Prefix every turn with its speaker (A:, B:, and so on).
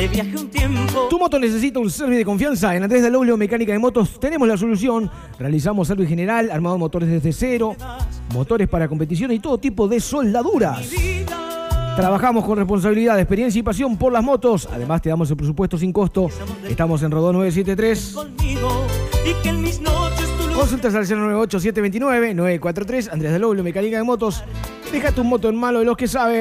A: de viaje un tiempo.
B: Tu moto necesita un servicio de confianza. En Andrés Daloglio Mecánica de Motos tenemos la solución. Realizamos servicio general, armado de motores desde cero, motores para competición y todo tipo de soldaduras. Trabajamos con responsabilidad, experiencia y pasión por las motos. Además te damos el presupuesto sin costo. Estamos en Rodó 973. Consultas al 098-729-943. Andrés Daloglio Mecánica de Motos. Deja tu moto en manos de los que saben.